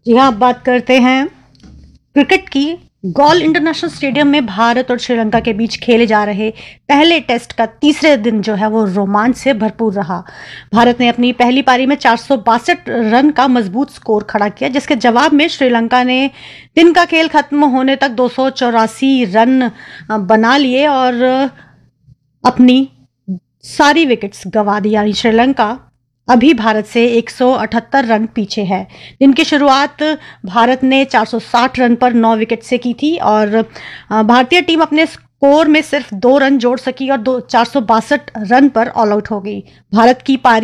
जी हाँ, अब बात करते हैं क्रिकेट की। गॉल इंटरनेशनल स्टेडियम में भारत और श्रीलंका के बीच खेले जा रहे पहले टेस्ट का तीसरे दिन जो है वो रोमांच से भरपूर रहा। भारत ने अपनी पहली पारी में 462 रन का मजबूत स्कोर खड़ा किया, जिसके जवाब में श्रीलंका ने दिन का खेल खत्म होने तक 284 रन बना लिए और अपनी सारी विकेट्स गंवा दी। यानी श्रीलंका अभी भारत से 178 रन पीछे है। दिन की शुरुआत भारत ने 460 रन पर 9 विकेट से की थी और भारतीय टीम अपने स्कोर में सिर्फ 2 रन जोड़ सकी और 462 रन पर ऑल आउट हो गई। भारत की पारी